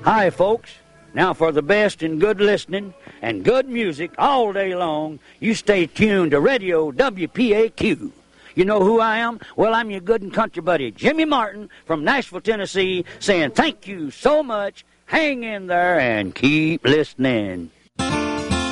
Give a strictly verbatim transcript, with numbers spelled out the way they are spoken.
Hi, folks. Now for the best in good listening and good music all day long, you stay tuned to Radio W P A Q. You know who I am? Well, I'm your good and country buddy, Jimmy Martin from Nashville, Tennessee, saying thank you so much. Hang in there and keep listening.